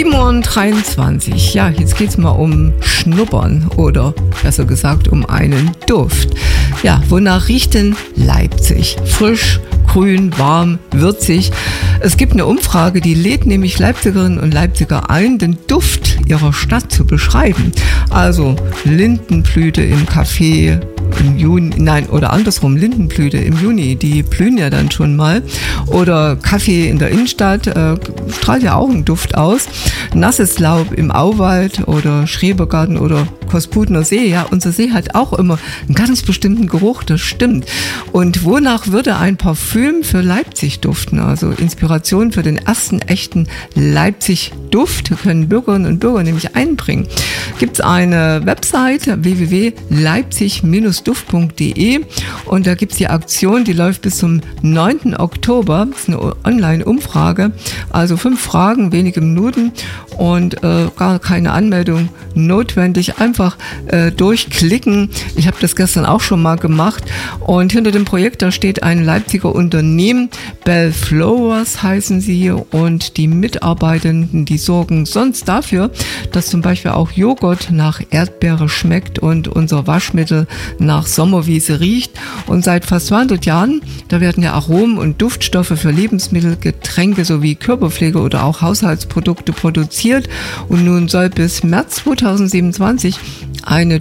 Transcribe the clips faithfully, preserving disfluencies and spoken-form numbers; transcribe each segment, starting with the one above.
sieben Uhr dreiundzwanzig. Ja, jetzt geht's mal um Schnuppern oder besser gesagt um einen Duft. Ja, wonach riecht denn Leipzig? Frisch, grün, warm, würzig. Es gibt eine Umfrage, die lädt nämlich Leipzigerinnen und Leipziger ein, den Duft ihrer Stadt zu beschreiben. Also Lindenblüte im Café im Juni, nein, oder andersrum, Lindenblüte im Juni, die blühen ja dann schon mal. Oder Kaffee in der Innenstadt, äh, strahlt ja auch einen Duft aus. Nasses Laub im Auwald oder Schrebergarten oder Kospudener See. Ja, unser See hat auch immer einen ganz bestimmten Geruch, das stimmt. Und wonach würde ein Parfüm für Leipzig duften? Also Inspiration für den ersten echten Leipzig-Duft können Bürgerinnen und Bürger nämlich einbringen. Gibt es eine Website w w w punkt leipzig Bindestrich duft punkt de und da gibt es die Aktion, die läuft bis zum neunten Oktober. Das ist eine Online-Umfrage, also fünf Fragen, wenige Minuten und äh, gar keine Anmeldung notwendig. Einfach äh, durchklicken. Ich habe das gestern auch schon mal gemacht und hinter dem Projekt, da steht ein Leipziger Unternehmen, Bellflowers heißen sie, und die Mitarbeitenden, die sorgen sonst dafür, dass zum Beispiel auch Joghurt nach Erdbeere schmeckt und unser Waschmittel nach Sommerwiese riecht. Und seit fast zweihundert Jahren, da werden ja Aromen und Duftstoffe für Lebensmittel, Getränke sowie Körperpflege oder auch Haushaltsprodukte produziert. Und nun soll bis März zweitausendsiebenundzwanzig eine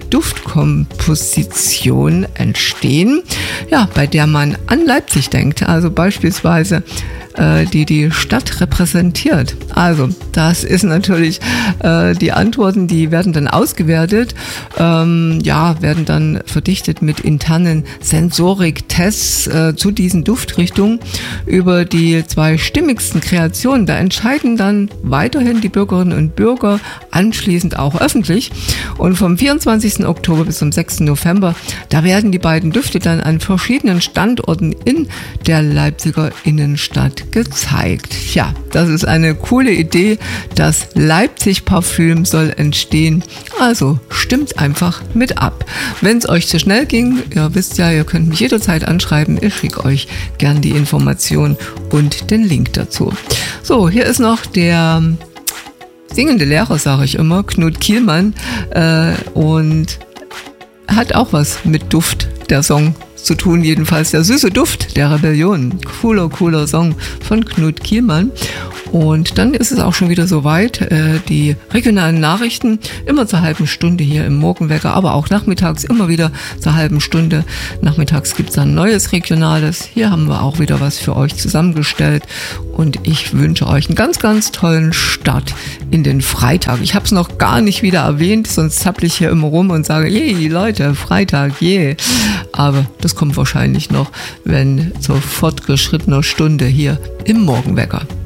Duftkomposition entstehen, ja, bei der man an Leipzig denkt. Also beispielsweise die die Stadt repräsentiert. Also das ist natürlich äh, die Antworten, die werden dann ausgewertet, ähm, ja, werden dann verdichtet mit internen Sensorik-Tests äh, zu diesen Duftrichtungen über die zwei stimmigsten Kreationen. Da entscheiden dann weiterhin die Bürgerinnen und Bürger, anschließend auch öffentlich. Und vom vierundzwanzigsten Oktober bis zum sechsten November, da werden die beiden Düfte dann an verschiedenen Standorten in der Leipziger Innenstadt gezeigt. Ja, das ist eine coole Idee. Das Leipzig-Parfüm soll entstehen. Also stimmt einfach mit ab. Wenn es euch zu schnell ging, ihr wisst ja, ihr könnt mich jederzeit anschreiben. Ich schicke euch gern die Information und den Link dazu. So, hier ist noch der singende Lehrer, sage ich immer, Knut Kielmann, äh, und hat auch was mit Duft, der Song, zu tun, jedenfalls der süße Duft der Rebellion. Cooler, cooler Song von Knut Kielmann. Und dann ist es auch schon wieder soweit. Äh, die regionalen Nachrichten immer zur halben Stunde hier im Morgenwecker, aber auch nachmittags immer wieder zur halben Stunde. Nachmittags gibt es dann neues Regionales. Hier haben wir auch wieder was für euch zusammengestellt. Und ich wünsche euch einen ganz, ganz tollen Start in den Freitag. Ich habe es noch gar nicht wieder erwähnt, sonst zapple ich hier immer rum und sage, je Leute, Freitag, je. Aber das kommt wahrscheinlich noch, wenn zur fortgeschrittener Stunde hier im Morgenwecker.